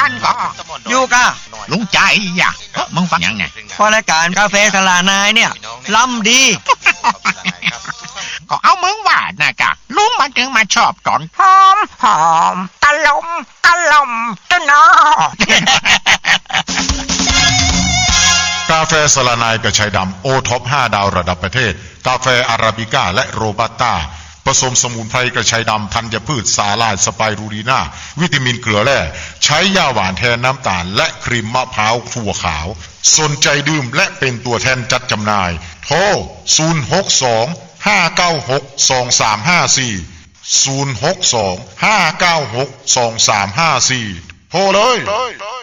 กันก็อยู่กะลุงใจอ่ะมึงฟังยังไงพอรายการกาแฟสลานายเนี่ยล้ำดีก็เอามึงว่านะกะลุงมันถึงมาชอบตอนหอมตะลมตะนอกาแฟสลานายกระชายดำโอท็อป5ดาวระดับประเทศกาแฟอาราบิก้าและโรบัสต้าผสมสมุนไพรกระชายดำธัญพืชสาลายสไปรูลีนาวิตามินเกลือแร่ใช้ยาหวานแทนน้ำตาลและครีมมะพร้าวถั่วขาวสนใจดื่มและเป็นตัวแทนจัดจำหน่ายโทร062-596-2354 062-596-2354 โทรเลย